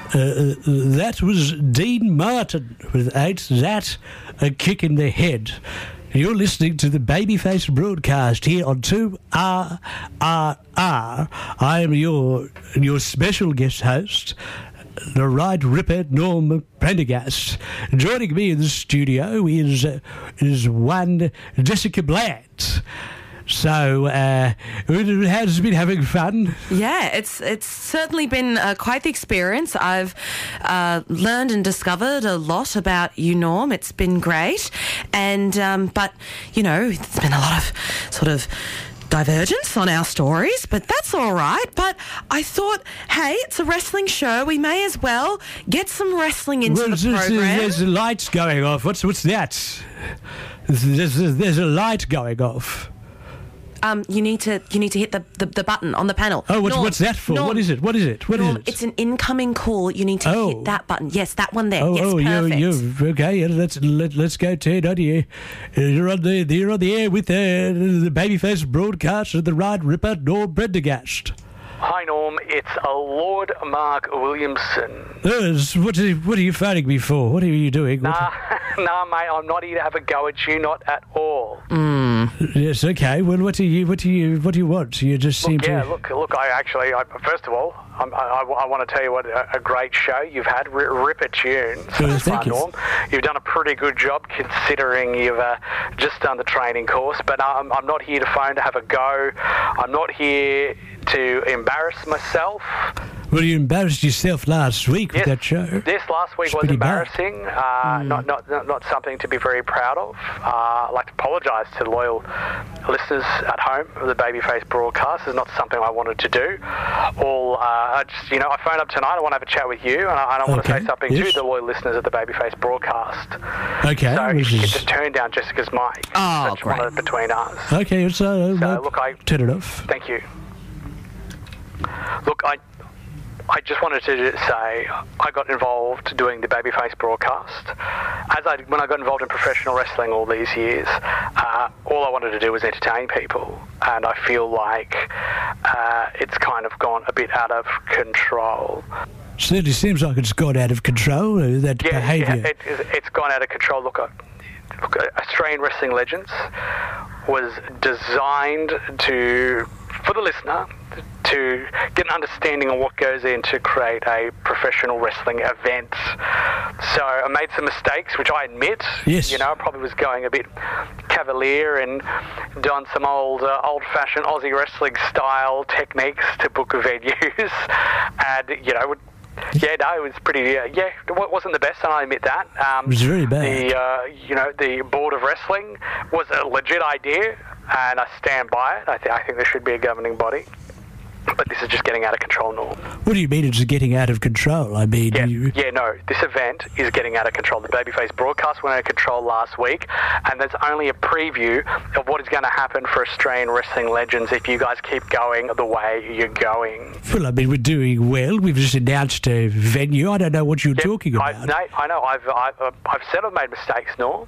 That was Dean Martin with Ain't That a Kick in the Head. You're listening to the Babyface broadcast here on 2RRR. I am your special guest host, the Right Ripper Norm Prendergast. Joining me in the studio is one Jessica Bland. So, has been having fun? Yeah, it's certainly been quite the experience. I've learned and discovered a lot about you, Norm. It's been great. And, but, you know, there's been a lot of sort of divergence on our stories, but that's all right. But I thought, hey, it's a wrestling show. We may as well get some wrestling into the program. There's lights going off. What's that? There's a light going off. You need to hit the button on the panel. Oh, what's that for? Norm, what is it? Norm, it's an incoming call. You need to hit that button. Yes, that one there. Yes, perfect. You okay? Yeah, let's go, Ted. On you. You're on the air with the Babyface broadcast of the Right Ripper Norm Prendergast. Hi, Norm. It's Lord Mark Williamson. What are you phoning me for? What are you doing? Nah, mate. I'm not here to have a go at you. Not at all. Yes. Okay. Well, what do you want? You just seem to. Look. I first of all, I want to tell you what a great show you've had. Ripper tune. So thank you. Norm. You've done a pretty good job considering you've just done the training course. But I'm not here to phone to have a go. I'm not here to embarrass myself. Well, you embarrassed yourself last week with that show. This last week was embarrassing. Not something to be very proud of. I'd like to apologise to the loyal listeners at home of the Babyface broadcast. It's not something I wanted to do. I phoned up tonight. I want to have a chat with you, and I want to say something to the loyal listeners of the Babyface broadcast. Okay. So if you could just turn down Jessica's mic. Oh, great. One between us. Okay, so look, turn it off. Thank you. Look, I just wanted to say I got involved doing the Babyface broadcast. When I got involved in professional wrestling all these years, all I wanted to do was entertain people, and I feel like it's kind of gone a bit out of control. Certainly seems like it's gone out of control, that behaviour. Yeah, it's gone out of control. Look, Australian Wrestling Legends was designed for the listener to get an understanding of what goes in to create a professional wrestling event. So I made some mistakes, which I admit. Yes. I probably was going a bit cavalier and doing some old-fashioned Aussie wrestling style techniques to book venues. And, it was pretty. It wasn't the best, and I admit that. It was very bad. The board of wrestling was a legit idea, and I stand by it. I think there should be a governing body. But this is just getting out of control, Norm. What do you mean it's getting out of control? I mean... This event is getting out of control. The Babyface broadcast went out of control last week, and there's only a preview of what is going to happen for Australian Wrestling Legends if you guys keep going the way you're going. Well, I mean, we're doing well. We've just announced a venue. I don't know what you're talking about. I know. I've said I've made mistakes, Norm.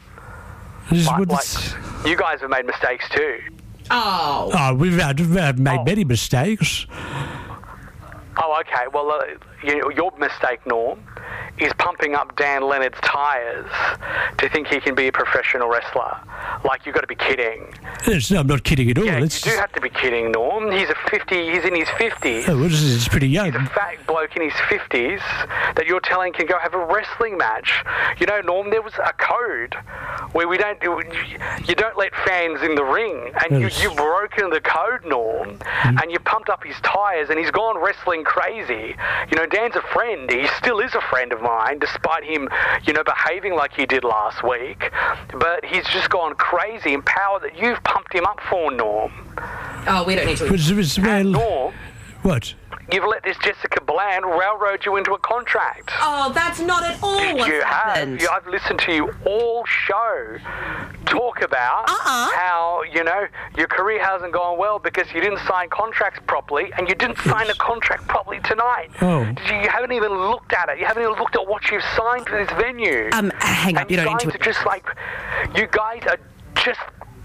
You guys have made mistakes too. Oh, we've made many mistakes. Oh, okay. Well, your mistake, Norm, is pumping up Dan Leonard's tyres to think he can be a professional wrestler. Like, you've got to be kidding. I'm not kidding at all. Yeah, you do have to be kidding, Norm. He's in his 50s. Oh, well, it's pretty young. He's a fat bloke in his 50s that you're telling can go have a wrestling match. Norm, there was a code where you don't let fans in the ring, and you've broken the code, Norm, and you pumped up his tyres, and he's gone wrestling crazy. Dan's a friend. He still is a friend of mine, despite him, behaving like he did last week. But he's just gone crazy in power that you've pumped him up for, Norm. Oh, we don't need to... And Norm... What? You've let this Jessica Bland railroad you into a contract. Oh, that's not at all what's happened. I've listened to you all show talk about how, your career hasn't gone well because you didn't sign contracts properly, and you didn't sign a contract properly tonight. Oh. You haven't even looked at it. You haven't even looked at what you've signed for this venue. Hang up. You don't need to... You guys are just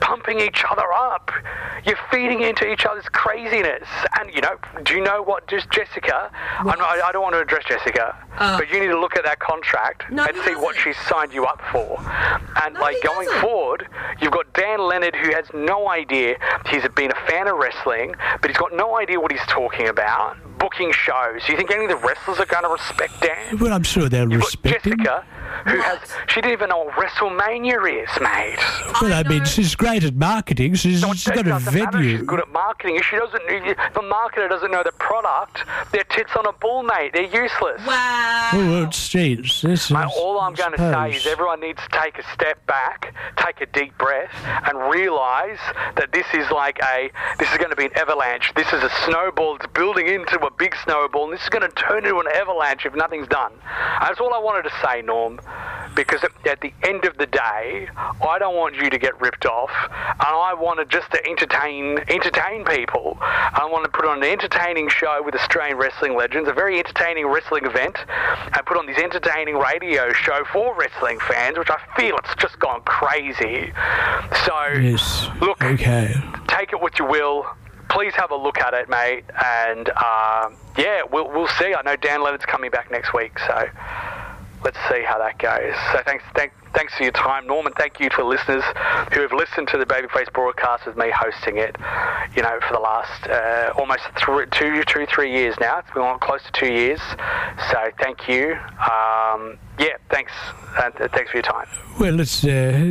pumping each other up. You're feeding into each other's craziness. And, do you know what, just Jessica, I don't want to address Jessica, but you need to look at that contract and see what she's signed you up for. And, going forward, you've got Dan Leonard, who has no idea. He's been a fan of wrestling, but he's got no idea what he's talking about. Booking shows. Do you think any of the wrestlers are going to respect Dan? Well, I'm sure they'll respect him. Jessica, she didn't even know what WrestleMania is, mate. Well, I mean, she's great at marketing. She's got a venue. She's good at marketing. If the marketer doesn't know the product, they're tits on a bull, mate. They're useless. Wow. Oh, jeez. Mate, all I'm going to say is everyone needs to take a step back, take a deep breath, and realise that this is going to be an avalanche. This is a snowball. It's building into a big snowball, and this is going to turn into an avalanche if nothing's done. And that's all I wanted to say, Norm, because at the end of the day, I don't want you to get ripped off, and I wanted just to entertain people. I want to put on an entertaining show with Australian wrestling legends, a very entertaining wrestling event, and put on this entertaining radio show for wrestling fans, which I feel it's just gone crazy. So, yes. Look, okay. Take it what you will. Please have a look at it, mate, and we'll see. I know Dan Leonard's coming back next week, so let's see how that goes. So thanks for your time, Norman. Thank you to the listeners who have listened to the Babyface broadcast with me hosting it, for the last almost 3 years now. It's been on close to 2 years. So thank you. Thanks. Thanks for your time. Well, it's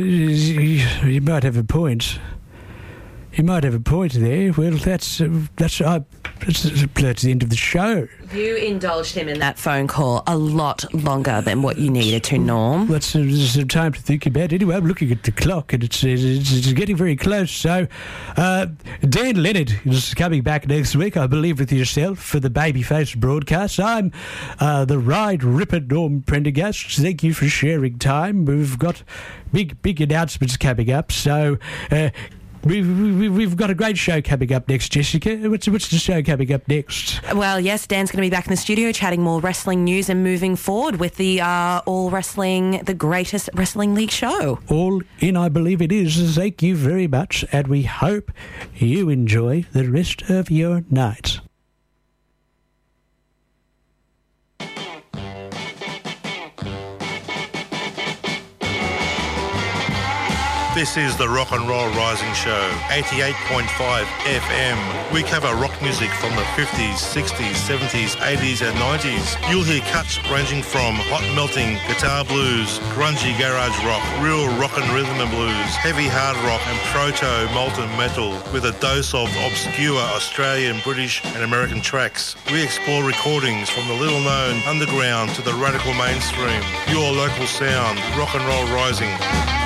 you might have a point. You might have a point there. Well, that's the end of the show. You indulged him in that phone call a lot longer than what you needed to, Norm. That's some time to think about. Anyway, I'm looking at the clock, and it's getting very close. So, Dan Leonard is coming back next week, I believe, with yourself for the Babyface broadcast. I'm the Ride Ripper, Norm Prendergast. Thank you for sharing time. We've got big announcements coming up, so... We've got a great show coming up next, Jessica. What's the show coming up next? Well, yes, Dan's going to be back in the studio chatting more wrestling news and moving forward with the All Wrestling, the greatest wrestling league show. All in, I believe it is. Thank you very much, and we hope you enjoy the rest of your night. This is the Rock and Roll Rising Show, 88.5 FM. We cover rock music from the 50s, 60s, 70s, 80s and 90s. You'll hear cuts ranging from hot melting guitar blues, grungy garage rock, real rock and rhythm and blues, heavy hard rock and proto molten metal with a dose of obscure Australian, British and American tracks. We explore recordings from the little known underground to the radical mainstream. Your local sound, Rock and Roll Rising.